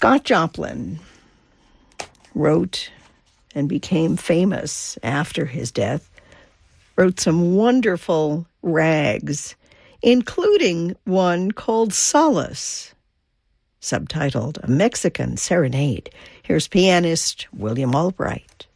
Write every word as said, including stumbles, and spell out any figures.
Scott Joplin wrote and became famous after his death, wrote some wonderful rags, including one called Solace, subtitled A Mexican Serenade. Here's pianist William Albright.